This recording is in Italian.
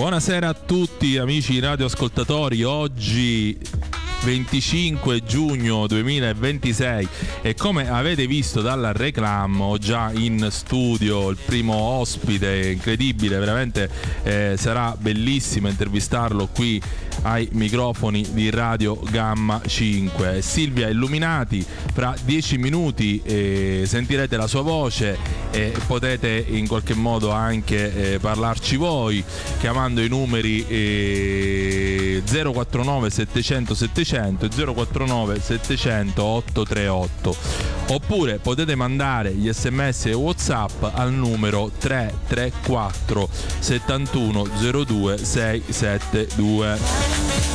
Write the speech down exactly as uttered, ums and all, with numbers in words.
Buonasera a tutti amici radioascoltatori, oggi venticinque giugno duemilaventisei e come avete visto dalla reclamo ho già in studio il primo ospite incredibile, veramente eh, sarà bellissimo intervistarlo qui ai microfoni di Radio Gamma cinque. Silvia Illuminati, fra dieci minuti eh, sentirete la sua voce e potete in qualche modo anche eh, parlarci voi chiamando i numeri eh, zero quattro nove settecento settecento e zero quattro nove settecento ottocentotrentotto, oppure potete mandare gli sms e WhatsApp al numero tre tre quattro settantuno zero due sei sette due.